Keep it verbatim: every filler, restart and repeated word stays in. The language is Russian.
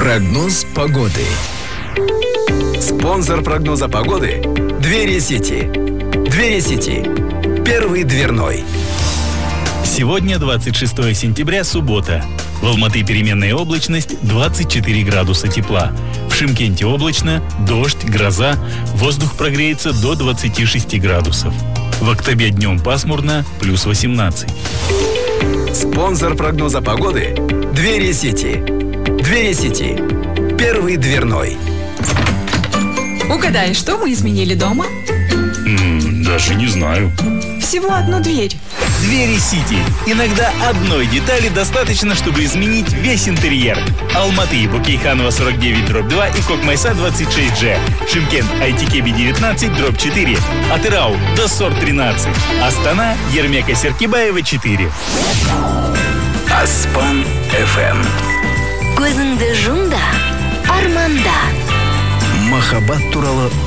Прогноз погоды. Спонсор прогноза погоды – Двери Сити. Двери Сити. Первый дверной. Сегодня двадцать шестое сентября, суббота. В Алматы переменная облачность, двадцать четыре градуса тепла. В Шымкенте облачно, дождь, гроза. Воздух прогреется до двадцати шести градусов. В Актобе днем пасмурно, плюс восемнадцать. Спонсор прогноза погоды – Двери Сити. Двери Сити. Первый дверной. Угадай, что мы изменили дома? М-м, даже не знаю. Всего одну дверь. Двери Сити. Иногда одной детали достаточно, чтобы изменить весь интерьер. Алматы, Букейханова сорок девять дробь два и Кокмайса двадцать шесть джи. Шымкент, Айтикеби девятнадцать дробь четыре. Атырау, Доссор тринадцать. Астана, Ермека Серкибаева четыре. Аспан эф эм. Көзіңді жұм да, арманда. Махаббат туралы